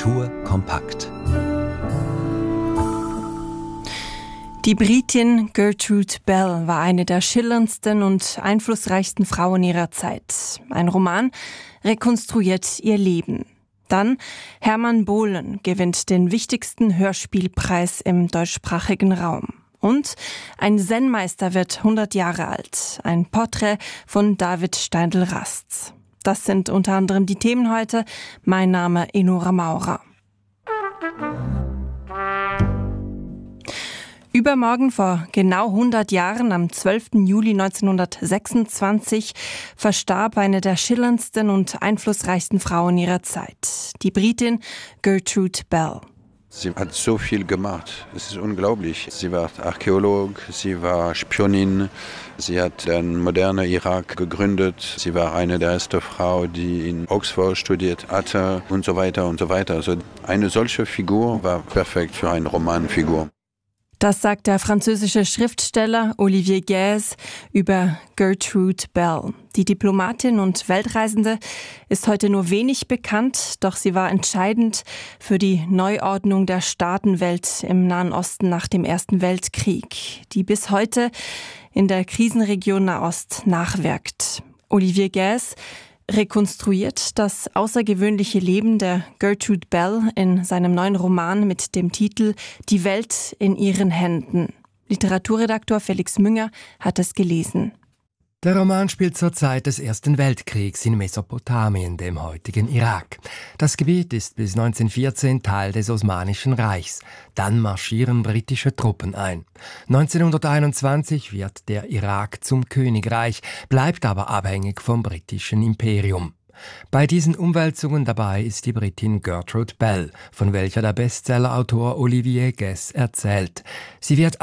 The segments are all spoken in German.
Kultur kompakt. Die Britin Gertrude Bell war eine der schillerndsten und einflussreichsten Frauen ihrer Zeit. Ein Roman rekonstruiert ihr Leben. Dann Hermann Bohlen gewinnt den wichtigsten Hörspielpreis im deutschsprachigen Raum. Und ein Zen-Meister wird 100 Jahre alt. Ein Porträt von David Steindl-Rast. Das sind unter anderem die Themen heute. Mein Name Enora Maurer. Übermorgen vor genau 100 Jahren, am 12. Juli 1926, verstarb eine der schillerndsten und einflussreichsten Frauen ihrer Zeit, die Britin Gertrude Bell. Sie hat so viel gemacht, es ist unglaublich. Sie war Archäolog, sie war Spionin, sie hat den modernen Irak gegründet, sie war eine der ersten Frauen, die in Oxford studiert hatte und so weiter und so weiter. Also eine solche Figur war perfekt für eine Romanfigur. Das sagt der französische Schriftsteller Olivier Guès über Gertrude Bell. Die Diplomatin und Weltreisende ist heute nur wenig bekannt, doch sie war entscheidend für die Neuordnung der Staatenwelt im Nahen Osten nach dem Ersten Weltkrieg, die bis heute in der Krisenregion Nahost nachwirkt. Olivier Guès rekonstruiert das außergewöhnliche Leben der Gertrude Bell in seinem neuen Roman mit dem Titel »Die Welt in ihren Händen«. Literaturredaktor Felix Münger hat es gelesen. Der Roman spielt zur Zeit des Ersten Weltkriegs in Mesopotamien, dem heutigen Irak. Das Gebiet ist bis 1914 Teil des Osmanischen Reichs. Dann marschieren britische Truppen ein. 1921 wird der Irak zum Königreich, bleibt aber abhängig vom britischen Imperium. Bei diesen Umwälzungen dabei ist die Britin Gertrude Bell, von welcher der Bestsellerautor Olivier Guès erzählt. Sie wird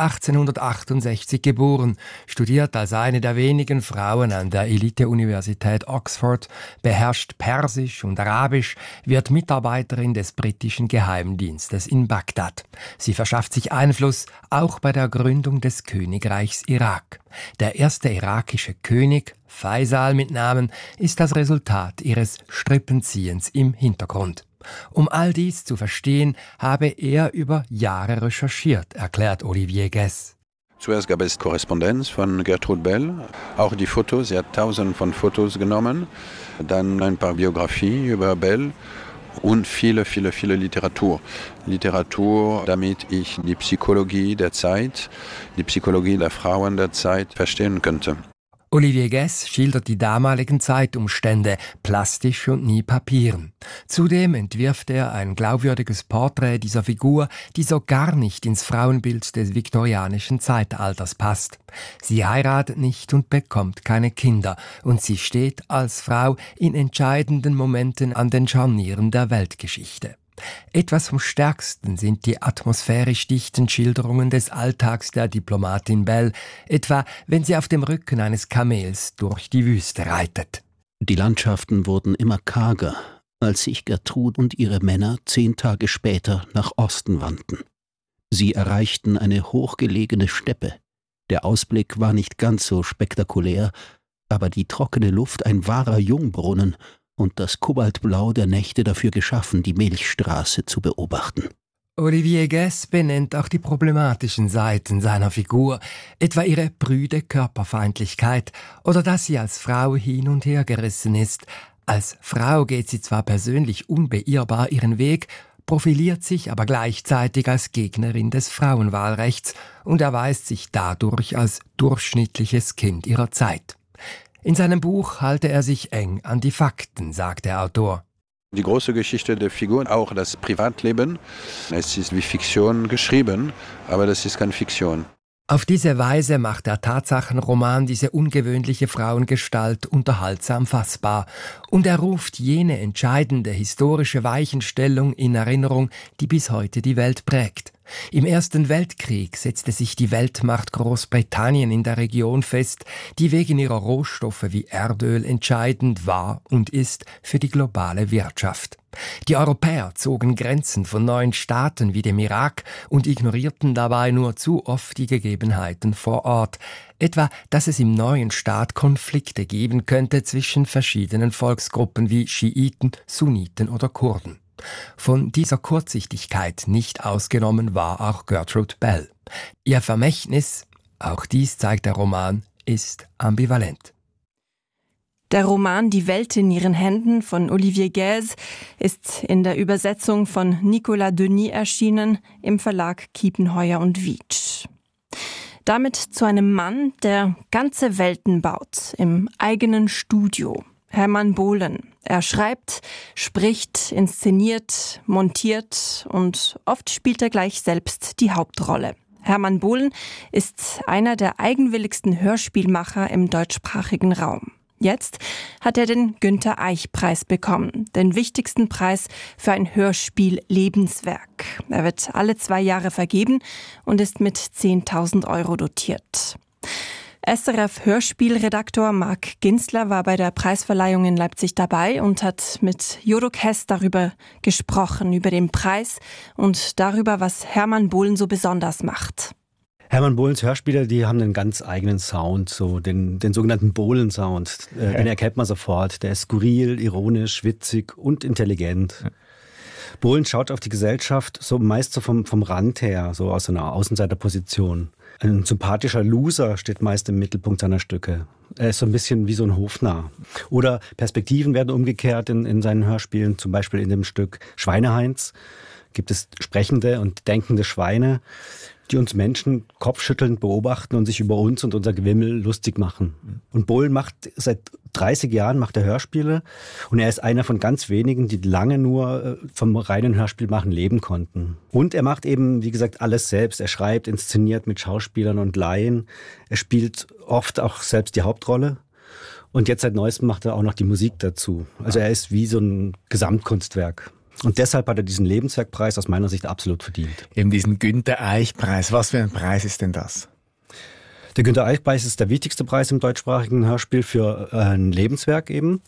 1868 geboren, studiert als eine der wenigen Frauen an der Elite-Universität Oxford, beherrscht Persisch und Arabisch, wird Mitarbeiterin des britischen Geheimdienstes in Bagdad. Sie verschafft sich Einfluss auch bei der Gründung des Königreichs Irak. Der erste irakische König, Faisal mit Namen, ist das Resultat ihres Strippenziehens im Hintergrund. Um all dies zu verstehen, habe er über Jahre recherchiert, erklärt Olivier Guès. Zuerst gab es Korrespondenz von Gertrude Bell, auch die Fotos, sie hat tausende von Fotos genommen, dann ein paar Biografien über Bell und viele Literatur. Literatur, damit ich die Psychologie der Zeit, die Psychologie der Frauen der Zeit verstehen könnte. Olivier Guès schildert die damaligen Zeitumstände, plastisch und nie Papieren. Zudem entwirft er ein glaubwürdiges Porträt dieser Figur, die so gar nicht ins Frauenbild des viktorianischen Zeitalters passt. Sie heiratet nicht und bekommt keine Kinder, und sie steht als Frau in entscheidenden Momenten an den Scharnieren der Weltgeschichte. Etwas vom Stärksten sind die atmosphärisch dichten Schilderungen des Alltags der Diplomatin Bell, etwa wenn sie auf dem Rücken eines Kamels durch die Wüste reitet. Die Landschaften wurden immer karger, als sich Gertrud und ihre Männer 10 Tage später nach Osten wandten. Sie erreichten eine hochgelegene Steppe. Der Ausblick war nicht ganz so spektakulär, aber die trockene Luft ein wahrer Jungbrunnen und das Kobaltblau der Nächte dafür geschaffen, die Milchstraße zu beobachten. Olivier Guès benennt auch die problematischen Seiten seiner Figur, etwa ihre prüde Körperfeindlichkeit oder dass sie als Frau hin und her gerissen ist. Als Frau geht sie zwar persönlich unbeirrbar ihren Weg, profiliert sich aber gleichzeitig als Gegnerin des Frauenwahlrechts und erweist sich dadurch als durchschnittliches Kind ihrer Zeit. In seinem Buch halte er sich eng an die Fakten, sagt der Autor. Die große Geschichte der Figur, auch das Privatleben, es ist wie Fiktion geschrieben, aber das ist keine Fiktion. Auf diese Weise macht der Tatsachenroman diese ungewöhnliche Frauengestalt unterhaltsam fassbar und er ruft jene entscheidende historische Weichenstellung in Erinnerung, die bis heute die Welt prägt. Im Ersten Weltkrieg setzte sich die Weltmacht Großbritannien in der Region fest, die wegen ihrer Rohstoffe wie Erdöl entscheidend war und ist für die globale Wirtschaft. Die Europäer zogen Grenzen von neuen Staaten wie dem Irak und ignorierten dabei nur zu oft die Gegebenheiten vor Ort, etwa, dass es im neuen Staat Konflikte geben könnte zwischen verschiedenen Volksgruppen wie Schiiten, Sunniten oder Kurden. Von dieser Kurzsichtigkeit nicht ausgenommen war auch Gertrude Bell. Ihr Vermächtnis, auch dies zeigt der Roman, ist ambivalent. Der Roman Die Welt in ihren Händen von Olivier Guèze ist in der Übersetzung von Nicolas Denis erschienen im Verlag Kiepenheuer und Wiedsch. Damit zu einem Mann, der ganze Welten baut, im eigenen Studio. Hermann Bohlen. Er schreibt, spricht, inszeniert, montiert und oft spielt er gleich selbst die Hauptrolle. Hermann Bohlen ist einer der eigenwilligsten Hörspielmacher im deutschsprachigen Raum. Jetzt hat er den Günther-Eich-Preis bekommen, den wichtigsten Preis für ein Hörspiel-Lebenswerk. Er wird alle 2 Jahre vergeben und ist mit 10.000 € dotiert. SRF-Hörspielredaktor Marc Ginzler war bei der Preisverleihung in Leipzig dabei und hat mit Jodok Hess darüber gesprochen, über den Preis und darüber, was Hermann Bohlen so besonders macht. Hermann Bohlens Hörspiele, die haben einen ganz eigenen Sound, so den sogenannten Bohlen-Sound. Den erkennt man sofort. Der ist skurril, ironisch, witzig und intelligent. Bohlen schaut auf die Gesellschaft so meist so vom Rand her, so aus einer Außenseiterposition. Ein sympathischer Loser steht meist im Mittelpunkt seiner Stücke. Er ist so ein bisschen wie so ein Hofnarr. Oder Perspektiven werden umgekehrt in seinen Hörspielen, zum Beispiel in dem Stück Schweineheinz gibt es sprechende und denkende Schweine, die uns Menschen kopfschüttelnd beobachten und sich über uns und unser Gewimmel lustig machen. Und Bohlen macht seit 30 Jahren Hörspiele und er ist einer von ganz wenigen, die lange nur vom reinen Hörspielmachen leben konnten. Und er macht eben, wie gesagt, alles selbst. Er schreibt, inszeniert mit Schauspielern und Laien. Er spielt oft auch selbst die Hauptrolle. Und jetzt seit Neuestem macht er auch noch die Musik dazu. Also er ist wie so ein Gesamtkunstwerk. Und deshalb hat er diesen Lebenswerkpreis aus meiner Sicht absolut verdient. Eben diesen Günther-Eich-Preis. Was für ein Preis ist denn das? Der Günther-Eich-Preis ist der wichtigste Preis im deutschsprachigen Hörspiel für ein Lebenswerk eben.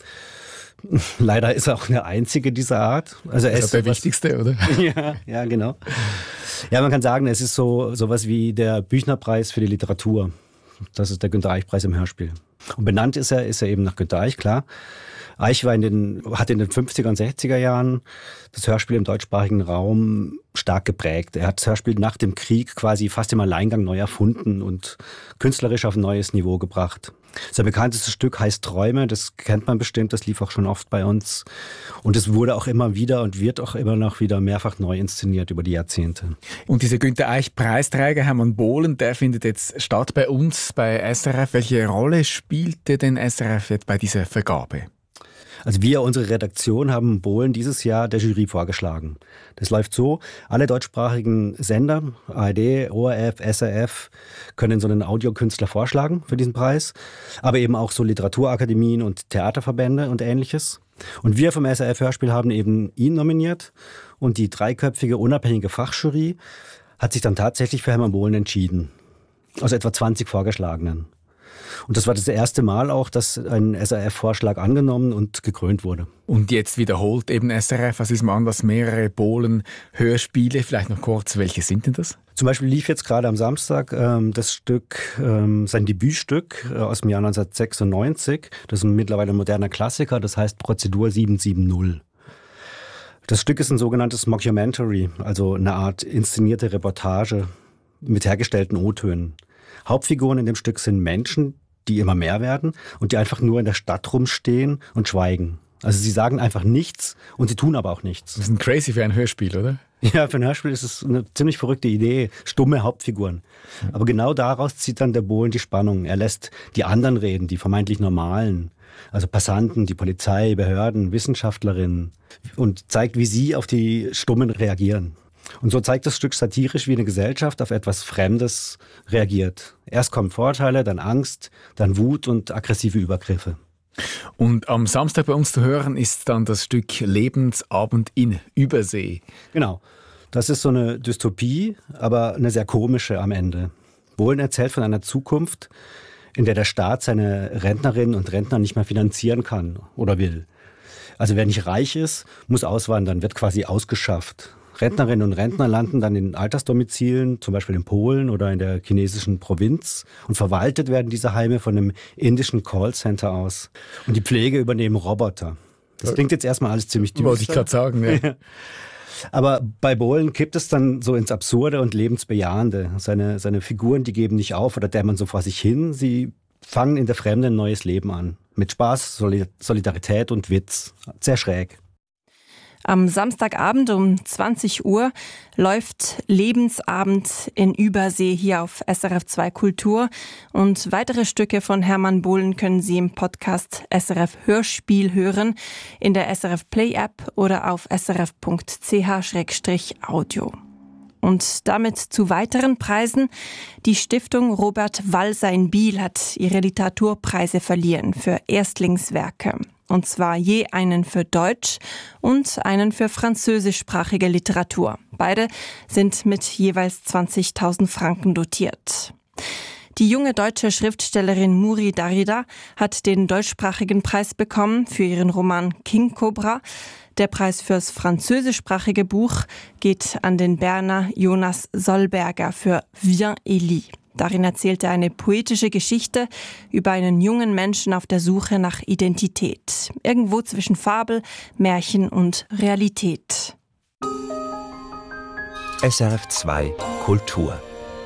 Leider ist er auch der einzige dieser Art. Also er ist der wichtigste, oder? Ja, genau. Ja, man kann sagen, es ist sowas wie der Büchner-Preis für die Literatur. Das ist der Günther-Eich-Preis im Hörspiel. Und benannt ist er eben nach Günther Eich, klar. Eich hat in den 50er und 60er Jahren das Hörspiel im deutschsprachigen Raum stark geprägt. Er hat das Hörspiel nach dem Krieg quasi fast im Alleingang neu erfunden und künstlerisch auf ein neues Niveau gebracht. Sein bekanntestes Stück heißt Träume, das kennt man bestimmt, das lief auch schon oft bei uns. Und es wurde auch immer wieder und wird auch immer noch wieder mehrfach neu inszeniert über die Jahrzehnte. Und dieser Günther-Eich-Preisträger Hermann Bohlen, der findet jetzt statt bei uns, bei SRF. Welche Rolle spielte denn SRF jetzt bei dieser Vergabe? Also wir, unsere Redaktion, haben Bohlen dieses Jahr der Jury vorgeschlagen. Das läuft so, alle deutschsprachigen Sender, ARD, ORF, SRF, können so einen Audiokünstler vorschlagen für diesen Preis, aber eben auch so Literaturakademien und Theaterverbände und Ähnliches. Und wir vom SRF-Hörspiel haben eben ihn nominiert und die dreiköpfige unabhängige Fachjury hat sich dann tatsächlich für Hermann Bohlen entschieden, aus etwa 20 Vorgeschlagenen. Und das war das erste Mal auch, dass ein SRF-Vorschlag angenommen und gekrönt wurde. Und jetzt wiederholt eben SRF aus diesem Anlass mehrere Bohlen-Hörspiele. Vielleicht noch kurz, welche sind denn das? Zum Beispiel lief jetzt gerade am Samstag das Stück, sein Debütstück aus dem Jahr 1996. Das ist mittlerweile ein moderner Klassiker, das heißt Prozedur 770. Das Stück ist ein sogenanntes Mockumentary, also eine Art inszenierte Reportage mit hergestellten O-Tönen. Hauptfiguren in dem Stück sind Menschen, die immer mehr werden und die einfach nur in der Stadt rumstehen und schweigen. Also sie sagen einfach nichts und sie tun aber auch nichts. Das ist crazy für ein Hörspiel, oder? Ja, für ein Hörspiel ist es eine ziemlich verrückte Idee. Stumme Hauptfiguren. Aber genau daraus zieht dann der Bohlen die Spannung. Er lässt die anderen reden, die vermeintlich Normalen. Also Passanten, die Polizei, Behörden, Wissenschaftlerinnen. Und zeigt, wie sie auf die Stummen reagieren. Und so zeigt das Stück satirisch, wie eine Gesellschaft auf etwas Fremdes reagiert. Erst kommen Vorurteile, dann Angst, dann Wut und aggressive Übergriffe. Und am Samstag bei uns zu hören ist dann das Stück Lebensabend in Übersee. Genau. Das ist so eine Dystopie, aber eine sehr komische am Ende. Bohlen erzählt von einer Zukunft, in der der Staat seine Rentnerinnen und Rentner nicht mehr finanzieren kann oder will. Also wer nicht reich ist, muss auswandern, wird quasi ausgeschafft. Rentnerinnen und Rentner landen dann in Altersdomizilen, zum Beispiel in Polen oder in der chinesischen Provinz. Und verwaltet werden diese Heime von einem indischen Callcenter aus. Und die Pflege übernehmen Roboter. Das klingt jetzt erstmal alles ziemlich düster. Wollte ich gerade sagen, ja. Aber bei Bohlen kippt es dann so ins Absurde und Lebensbejahende. Seine Figuren, die geben nicht auf oder dämmern so vor sich hin. Sie fangen in der Fremde ein neues Leben an. Mit Spaß, Solidarität und Witz. Sehr schräg. Am Samstagabend um 20 Uhr läuft Lebensabend in Übersee hier auf SRF 2 Kultur. Und weitere Stücke von Hermann Bohlen können Sie im Podcast SRF Hörspiel hören, in der SRF Play App oder auf srf.ch/audio. Und damit zu weiteren Preisen. Die Stiftung Robert Walser in Biel hat ihre Literaturpreise verliehen für Erstlingswerke. Und zwar je einen für Deutsch und einen für französischsprachige Literatur. Beide sind mit jeweils 20.000 Franken dotiert. Die junge deutsche Schriftstellerin Muri Darida hat den deutschsprachigen Preis bekommen für ihren Roman King Cobra. Der Preis fürs französischsprachige Buch geht an den Berner Jonas Solberger für Viens et lis. Darin erzählt er eine poetische Geschichte über einen jungen Menschen auf der Suche nach Identität. Irgendwo zwischen Fabel, Märchen und Realität. SRF 2 Kultur.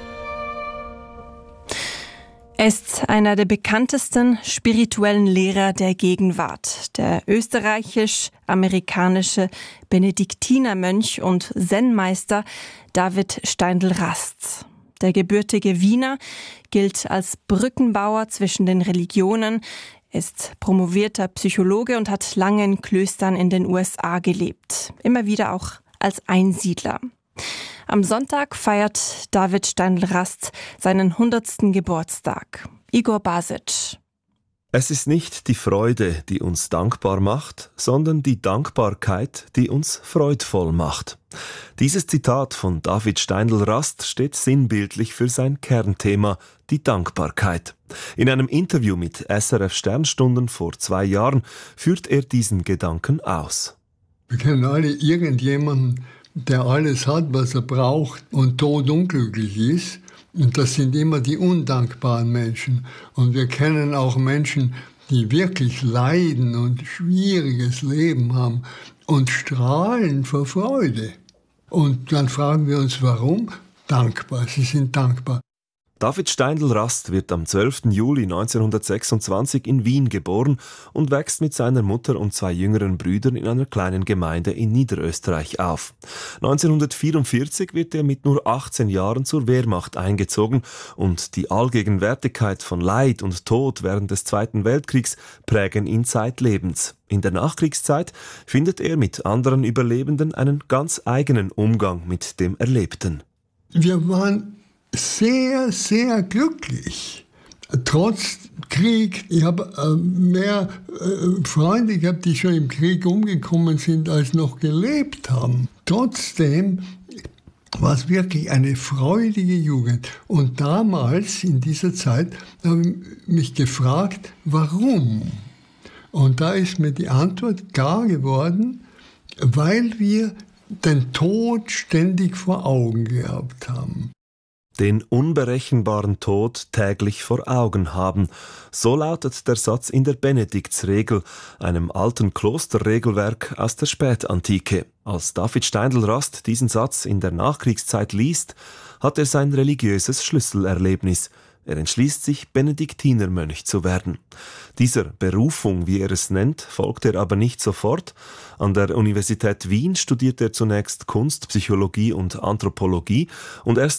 Er ist einer der bekanntesten spirituellen Lehrer der Gegenwart. Der österreichisch-amerikanische Benediktinermönch und Zen-Meister David Steindl-Rast. Der gebürtige Wiener gilt als Brückenbauer zwischen den Religionen, ist promovierter Psychologe und hat lange in Klöstern in den USA gelebt. Immer wieder auch als Einsiedler. Am Sonntag feiert David Steindl-Rast seinen 100. Geburtstag. Igor Basic. Es ist nicht die Freude, die uns dankbar macht, sondern die Dankbarkeit, die uns freudvoll macht. Dieses Zitat von David Steindl-Rast steht sinnbildlich für sein Kernthema, die Dankbarkeit. In einem Interview mit SRF Sternstunden vor 2 Jahren führt er diesen Gedanken aus. Wir kennen alle irgendjemanden, der alles hat, was er braucht und todunglücklich ist. Und das sind immer die undankbaren Menschen. Und wir kennen auch Menschen, die wirklich leiden und schwieriges Leben haben und strahlen vor Freude. Und dann fragen wir uns, warum? Dankbar, sie sind dankbar. David Steindl-Rast wird am 12. Juli 1926 in Wien geboren und wächst mit seiner Mutter und 2 jüngeren Brüdern in einer kleinen Gemeinde in Niederösterreich auf. 1944 wird er mit nur 18 Jahren zur Wehrmacht eingezogen und die Allgegenwärtigkeit von Leid und Tod während des Zweiten Weltkriegs prägen ihn zeitlebens. In der Nachkriegszeit findet er mit anderen Überlebenden einen ganz eigenen Umgang mit dem Erlebten. Wir waren sehr, sehr glücklich. Trotz Krieg. Ich habe mehr Freunde gehabt, die schon im Krieg umgekommen sind, als noch gelebt haben. Trotzdem war es wirklich eine freudige Jugend. Und damals, in dieser Zeit, habe ich mich gefragt, warum? Und da ist mir die Antwort klar geworden, weil wir den Tod ständig vor Augen gehabt haben. Den unberechenbaren Tod täglich vor Augen haben. So lautet der Satz in der Benediktsregel, einem alten Klosterregelwerk aus der Spätantike. Als David Steindl-Rast diesen Satz in der Nachkriegszeit liest, hat er sein religiöses Schlüsselerlebnis. Er entschließt sich, Benediktinermönch zu werden. Dieser Berufung, wie er es nennt, folgt er aber nicht sofort. An der Universität Wien studiert er zunächst Kunst, Psychologie und Anthropologie und erst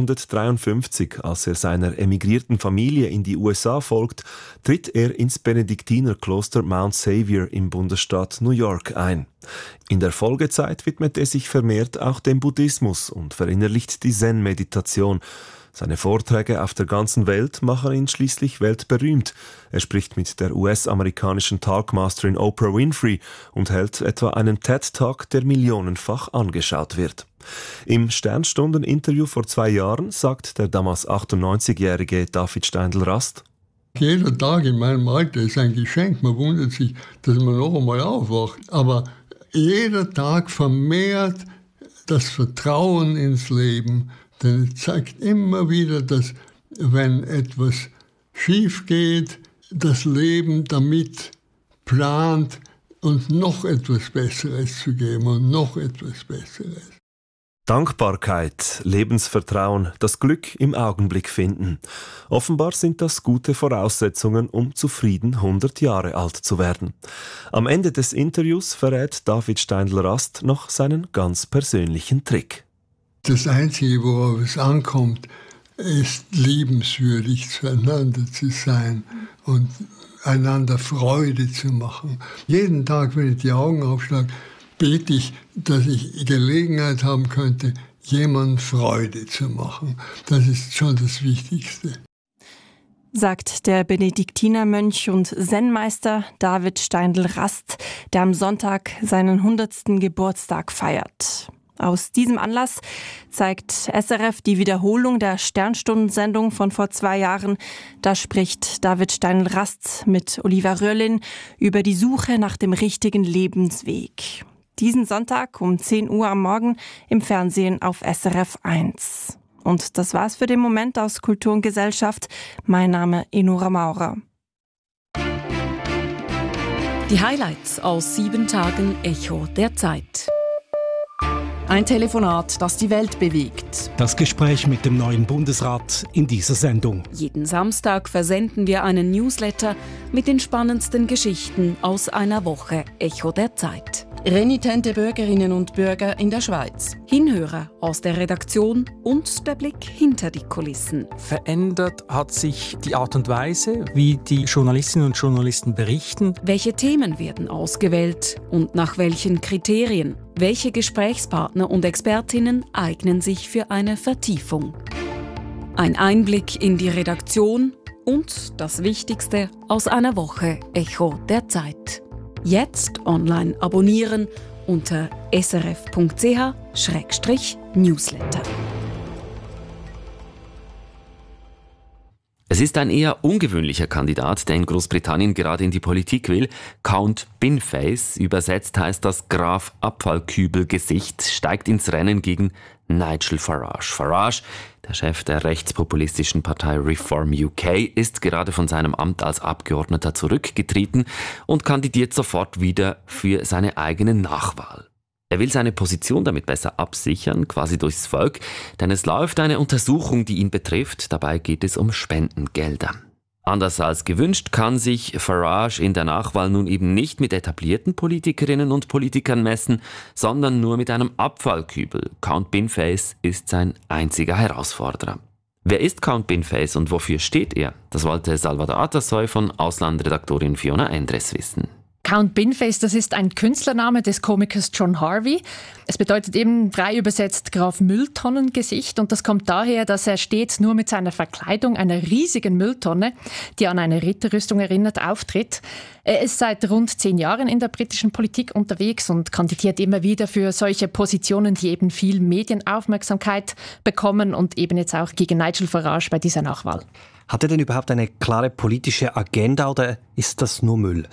1953, als er seiner emigrierten Familie in die USA folgt, tritt er ins Benediktinerkloster Mount Savior im Bundesstaat New York ein. In der Folgezeit widmet er sich vermehrt auch dem Buddhismus und verinnerlicht die Zen-Meditation. Seine Vorträge auf der ganzen Welt machen ihn schließlich weltberühmt. Er spricht mit der US-amerikanischen Talkmasterin Oprah Winfrey und hält etwa einen TED-Talk, der millionenfach angeschaut wird. Im Sternstunden-Interview vor 2 Jahren sagt der damals 98-jährige David Steindl-Rast: Jeder Tag in meinem Alter ist ein Geschenk. Man wundert sich, dass man noch einmal aufwacht. Aber jeder Tag vermehrt das Vertrauen ins Leben. Denn es zeigt immer wieder, dass, wenn etwas schief geht, das Leben damit plant, uns noch etwas Besseres zu geben und noch etwas Besseres. Dankbarkeit, Lebensvertrauen, das Glück im Augenblick finden. Offenbar sind das gute Voraussetzungen, um zufrieden 100 Jahre alt zu werden. Am Ende des Interviews verrät David Steindl-Rast noch seinen ganz persönlichen Trick. Das Einzige, worauf es ankommt, ist liebenswürdig zueinander zu sein und einander Freude zu machen. Jeden Tag, wenn ich die Augen aufschlage, bete ich, dass ich Gelegenheit haben könnte, jemandem Freude zu machen. Das ist schon das Wichtigste. Sagt der Benediktinermönch und Zen-Meister David Steindl-Rast, der am Sonntag seinen 100. Geburtstag feiert. Aus diesem Anlass zeigt SRF die Wiederholung der Sternstundensendung von vor 2 Jahren. Da spricht David Steindl-Rast mit Oliver Röhrlin über die Suche nach dem richtigen Lebensweg. Diesen Sonntag um 10 Uhr am Morgen im Fernsehen auf SRF 1. Und das war's für den Moment aus Kultur und Gesellschaft. Mein Name Enora Maurer. Die Highlights aus 7 Tagen Echo der Zeit. Ein Telefonat, das die Welt bewegt. Das Gespräch mit dem neuen Bundesrat in dieser Sendung. Jeden Samstag versenden wir einen Newsletter mit den spannendsten Geschichten aus einer Woche Echo der Zeit. Renitente Bürgerinnen und Bürger in der Schweiz. Hinhörer aus der Redaktion und der Blick hinter die Kulissen. Verändert hat sich die Art und Weise, wie die Journalistinnen und Journalisten berichten. Welche Themen werden ausgewählt und nach welchen Kriterien? Welche Gesprächspartner und Expertinnen eignen sich für eine Vertiefung? Ein Einblick in die Redaktion und das Wichtigste aus einer Woche Echo der Zeit. Jetzt online abonnieren unter srf.ch/newsletter. Es ist ein eher ungewöhnlicher Kandidat, der in Großbritannien gerade in die Politik will. Count Binface, übersetzt heißt das Graf Abfallkübel-Gesicht, steigt ins Rennen gegen Nigel Farage. Farage, der Chef der rechtspopulistischen Partei Reform UK, ist gerade von seinem Amt als Abgeordneter zurückgetreten und kandidiert sofort wieder für seine eigene Nachwahl. Er will seine Position damit besser absichern, quasi durchs Volk, denn es läuft eine Untersuchung, die ihn betrifft. Dabei geht es um Spendengelder. Anders als gewünscht kann sich Farage in der Nachwahl nun eben nicht mit etablierten Politikerinnen und Politikern messen, sondern nur mit einem Abfallkübel. Count Binface ist sein einziger Herausforderer. Wer ist Count Binface und wofür steht er? Das wollte Salvador Atasoy von Auslandredaktorin Fiona Endres wissen. Count Binface, das ist ein Künstlername des Komikers John Harvey. Es bedeutet eben frei übersetzt Graf Mülltonnengesicht und das kommt daher, dass er stets nur mit seiner Verkleidung einer riesigen Mülltonne, die an eine Ritterrüstung erinnert, auftritt. Er ist seit rund 10 Jahren in der britischen Politik unterwegs und kandidiert immer wieder für solche Positionen, die eben viel Medienaufmerksamkeit bekommen und eben jetzt auch gegen Nigel Farage bei dieser Nachwahl. Hat er denn überhaupt eine klare politische Agenda oder ist das nur Müll?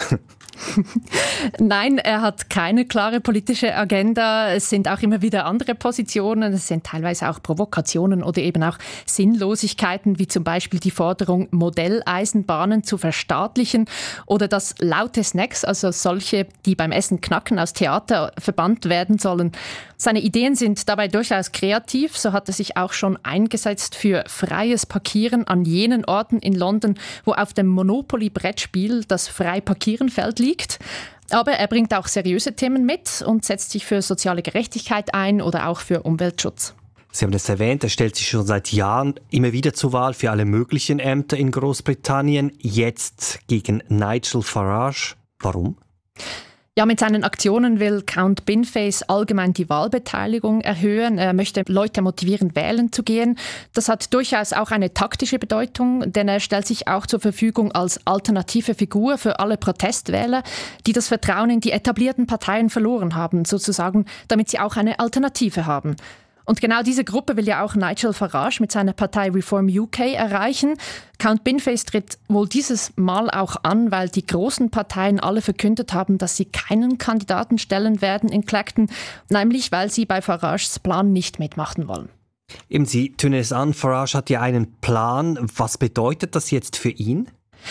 Nein, er hat keine klare politische Agenda. Es sind auch immer wieder andere Positionen. Es sind teilweise auch Provokationen oder eben auch Sinnlosigkeiten, wie zum Beispiel die Forderung, Modelleisenbahnen zu verstaatlichen oder dass laute Snacks, also solche, die beim Essen knacken, aus Theater verbannt werden sollen. Seine Ideen sind dabei durchaus kreativ. So hat er sich auch schon eingesetzt für freies Parkieren an jenen Orten in London, wo auf dem Monopoly-Brettspiel das Frei-Parkieren-Feld liegt. Aber er bringt auch seriöse Themen mit und setzt sich für soziale Gerechtigkeit ein oder auch für Umweltschutz. Sie haben es erwähnt, er stellt sich schon seit Jahren immer wieder zur Wahl für alle möglichen Ämter in Großbritannien. Jetzt gegen Nigel Farage. Warum? Ja, mit seinen Aktionen will Count Binface allgemein die Wahlbeteiligung erhöhen. Er möchte Leute motivieren, wählen zu gehen. Das hat durchaus auch eine taktische Bedeutung, denn er stellt sich auch zur Verfügung als alternative Figur für alle Protestwähler, die das Vertrauen in die etablierten Parteien verloren haben, sozusagen, damit sie auch eine Alternative haben. Und genau diese Gruppe will ja auch Nigel Farage mit seiner Partei Reform UK erreichen. Count Binface tritt wohl dieses Mal auch an, weil die großen Parteien alle verkündet haben, dass sie keinen Kandidaten stellen werden in Clacton, nämlich weil sie bei Farages Plan nicht mitmachen wollen. Eben, Sie tönen es an, Farage hat ja einen Plan. Was bedeutet das jetzt für ihn?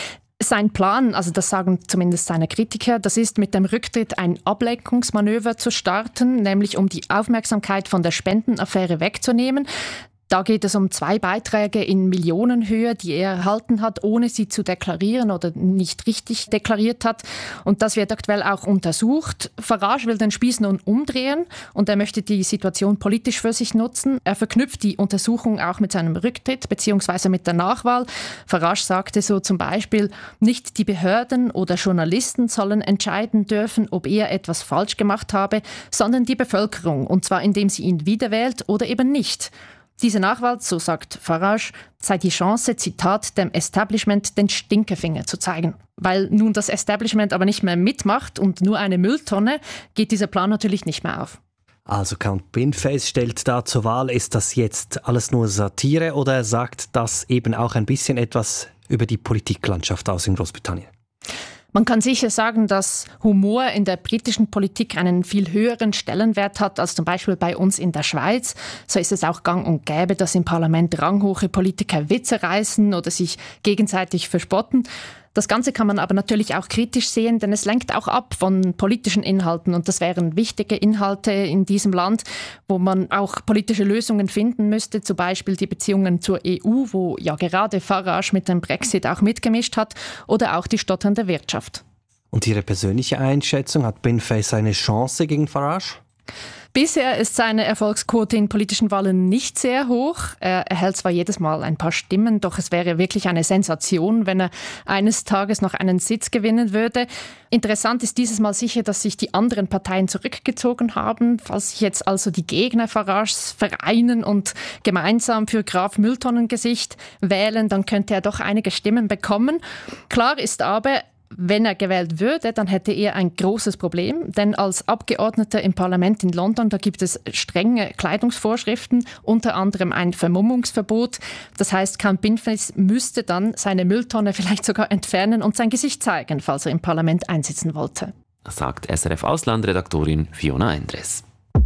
Sein Plan, also das sagen zumindest seine Kritiker, das ist mit dem Rücktritt ein Ablenkungsmanöver zu starten, nämlich um die Aufmerksamkeit von der Spendenaffäre wegzunehmen. Da geht es um 2 Beiträge in Millionenhöhe, die er erhalten hat, ohne sie zu deklarieren oder nicht richtig deklariert hat. Und das wird aktuell auch untersucht. Farage will den Spieß nun umdrehen und er möchte die Situation politisch für sich nutzen. Er verknüpft die Untersuchung auch mit seinem Rücktritt bzw. mit der Nachwahl. Farage sagte so zum Beispiel, nicht die Behörden oder Journalisten sollen entscheiden dürfen, ob er etwas falsch gemacht habe, sondern die Bevölkerung, und zwar indem sie ihn wiederwählt oder eben nicht. Diese Nachwahl, so sagt Farage, sei die Chance, Zitat, dem Establishment den Stinkefinger zu zeigen. Weil nun das Establishment aber nicht mehr mitmacht und nur eine Mülltonne, geht dieser Plan natürlich nicht mehr auf. Also Count Binface stellt da zur Wahl, ist das jetzt alles nur Satire oder sagt das eben auch ein bisschen etwas über die Politiklandschaft aus in Großbritannien? Man kann sicher sagen, dass Humor in der britischen Politik einen viel höheren Stellenwert hat als zum Beispiel bei uns in der Schweiz. So ist es auch gang und gäbe, dass im Parlament ranghohe Politiker Witze reißen oder sich gegenseitig verspotten. Das Ganze kann man aber natürlich auch kritisch sehen, denn es lenkt auch ab von politischen Inhalten. Und das wären wichtige Inhalte in diesem Land, wo man auch politische Lösungen finden müsste. Zum Beispiel die Beziehungen zur EU, wo ja gerade Farage mit dem Brexit auch mitgemischt hat. Oder auch die stotternde Wirtschaft. Und Ihre persönliche Einschätzung, hat Binface eine Chance gegen Farage? Bisher ist seine Erfolgsquote in politischen Wahlen nicht sehr hoch. Er erhält zwar jedes Mal ein paar Stimmen, doch es wäre wirklich eine Sensation, wenn er eines Tages noch einen Sitz gewinnen würde. Interessant ist dieses Mal sicher, dass sich die anderen Parteien zurückgezogen haben. Falls sich jetzt also die Gegner Farages vereinen und gemeinsam für Graf Mülltonnengesicht wählen, dann könnte er doch einige Stimmen bekommen. Klar ist aber, wenn er gewählt würde, dann hätte er ein großes Problem, denn als Abgeordneter im Parlament in London, da gibt es strenge Kleidungsvorschriften, unter anderem ein Vermummungsverbot. Das heißt, Count Binface müsste dann seine Mülltonne vielleicht sogar entfernen und sein Gesicht zeigen, falls er im Parlament einsitzen wollte. Sagt SRF-Auslandredaktorin Fiona Endres.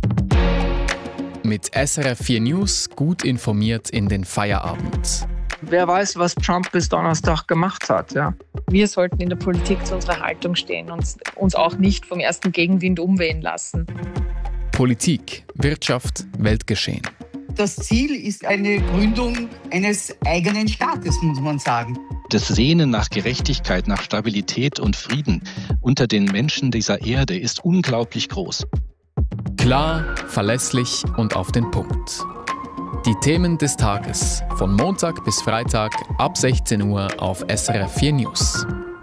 Mit SRF 4 News gut informiert in den Feierabend. Wer weiß, was Trump bis Donnerstag gemacht hat, ja. Wir sollten in der Politik zu unserer Haltung stehen und uns auch nicht vom ersten Gegenwind umwehen lassen. Politik, Wirtschaft, Weltgeschehen. Das Ziel ist eine Gründung eines eigenen Staates, muss man sagen. Das Sehnen nach Gerechtigkeit, nach Stabilität und Frieden unter den Menschen dieser Erde ist unglaublich groß. Klar, verlässlich und auf den Punkt. Die Themen des Tages von Montag bis Freitag ab 16 Uhr auf SRF 4 News.